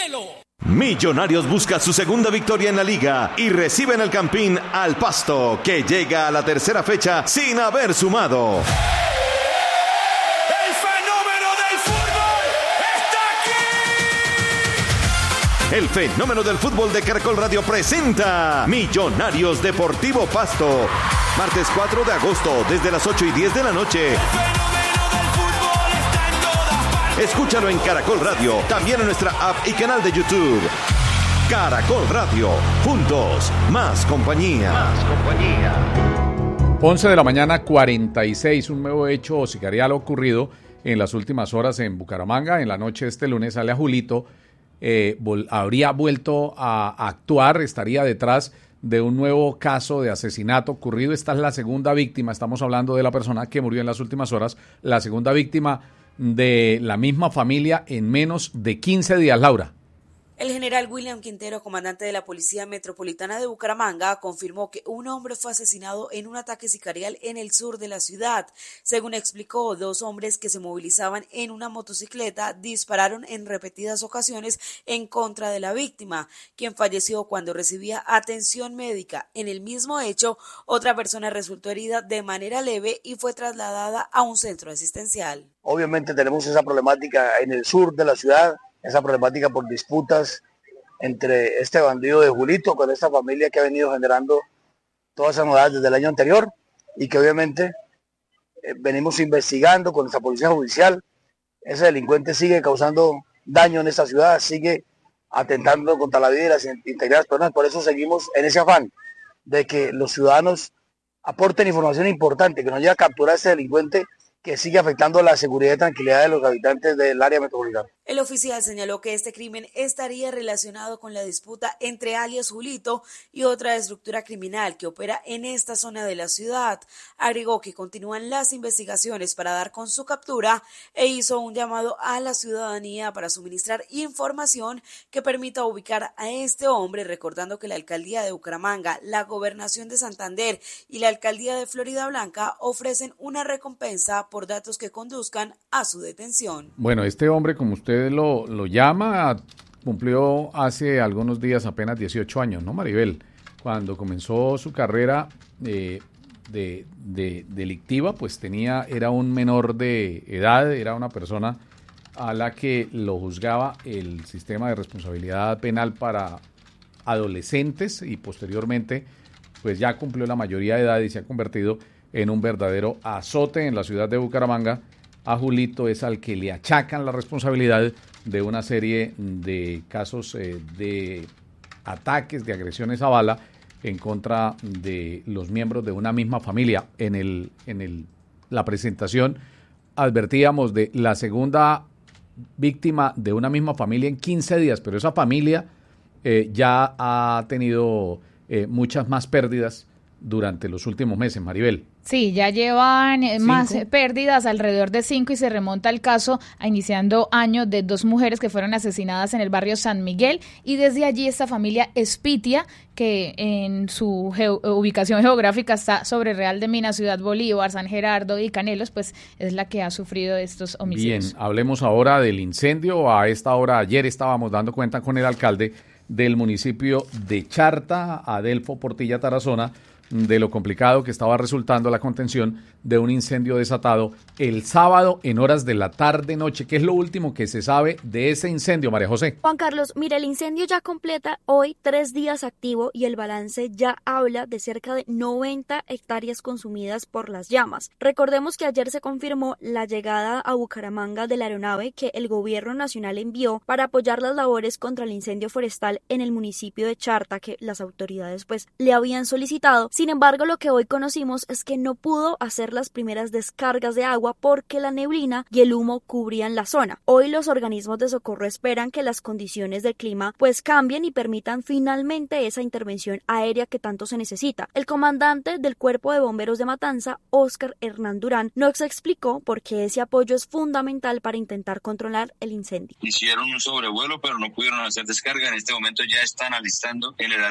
cielo. Millonarios busca su segunda victoria en la liga y recibe en el Campín al Pasto, que llega a la tercera fecha sin haber sumado. ¡El fenómeno del fútbol está aquí! El fenómeno del fútbol de Caracol Radio presenta Millonarios Deportivo Pasto. Martes 4 de agosto, desde las 8:10 de la noche. Escúchalo en Caracol Radio, también en nuestra app y canal de YouTube. Caracol Radio, juntos, más compañía. 11 de la mañana, 46, un nuevo hecho sicarial ocurrido en las últimas horas en Bucaramanga. En la noche de este lunes sale a Julito, habría vuelto a actuar, estaría detrás de un nuevo caso de asesinato ocurrido. Esta es la segunda víctima, estamos hablando de la persona que murió en las últimas horas, la segunda víctima de la misma familia en menos de 15 días, Laura. El general William Quintero, comandante de la Policía Metropolitana de Bucaramanga, confirmó que un hombre fue asesinado en un ataque sicarial en el sur de la ciudad. Según explicó, 2 hombres que se movilizaban en una motocicleta dispararon en repetidas ocasiones en contra de la víctima, quien falleció cuando recibía atención médica. En el mismo hecho, otra persona resultó herida de manera leve y fue trasladada a un centro asistencial. Obviamente tenemos esa problemática en el sur de la ciudad, esa problemática por disputas entre este bandido de Julito con esta familia que ha venido generando todas esas novedades desde el año anterior y que obviamente venimos investigando con nuestra policía judicial. Ese delincuente sigue causando daño en esta ciudad, sigue atentando contra la vida y la integridad de las personas. Por eso seguimos en ese afán de que los ciudadanos aporten información importante, que nos lleve a capturar a ese delincuente que sigue afectando la seguridad y tranquilidad de los habitantes del área metropolitana. El oficial señaló que este crimen estaría relacionado con la disputa entre alias Julito y otra estructura criminal que opera en esta zona de la ciudad. Agregó que continúan las investigaciones para dar con su captura e hizo un llamado a la ciudadanía para suministrar información que permita ubicar a este hombre, recordando que la alcaldía de Bucaramanga, la gobernación de Santander y la alcaldía de Florida Blanca ofrecen una recompensa por datos que conduzcan a su detención. Bueno, este hombre, como usted lo llama, cumplió hace algunos días apenas 18 años, ¿no, Maribel? Cuando comenzó su carrera delictiva, pues era un menor de edad, era una persona a la que lo juzgaba el sistema de responsabilidad penal para adolescentes y posteriormente pues ya cumplió la mayoría de edad y se ha convertido en un verdadero azote en la ciudad de Bucaramanga. A Julito es al que le achacan la responsabilidad de una serie de casos de ataques, de agresiones a bala en contra de los miembros de una misma familia. En la presentación advertíamos de la segunda víctima de una misma familia en 15 días, pero esa familia ya ha tenido muchas más pérdidas durante los últimos meses, Maribel. Sí, ya llevan 5 más pérdidas, alrededor de 5, y se remonta el caso a iniciando año de 2 mujeres que fueron asesinadas en el barrio San Miguel, y desde allí esta familia Espitia, que en su ubicación geográfica está sobre Real de Minas, Ciudad Bolívar, San Gerardo y Canelos, pues es la que ha sufrido estos homicidios. Bien, hablemos ahora del incendio. A esta hora, ayer estábamos dando cuenta con el alcalde del municipio de Charta, Adelfo Portilla Tarazona, de lo complicado que estaba resultando la contención de un incendio desatado el sábado en horas de la tarde-noche. ¿Qué es lo último que se sabe de ese incendio, María José? Juan Carlos, mira, el incendio ya completa hoy 3 días activo y el balance ya habla de cerca de 90 hectáreas consumidas por las llamas. Recordemos que ayer se confirmó la llegada a Bucaramanga de la aeronave que el gobierno nacional envió para apoyar las labores contra el incendio forestal en el municipio de Charta, que las autoridades pues le habían solicitado. Sin embargo, lo que hoy conocimos es que no pudo hacer las primeras descargas de agua porque la neblina y el humo cubrían la zona. Hoy los organismos de socorro esperan que las condiciones del clima pues cambien y permitan finalmente esa intervención aérea que tanto se necesita. El comandante del Cuerpo de Bomberos de Matanza, Óscar Hernán Durán, nos explicó por qué ese apoyo es fundamental para intentar controlar el incendio. Hicieron un sobrevuelo, pero no pudieron hacer descarga. En este momento ya están alistando en el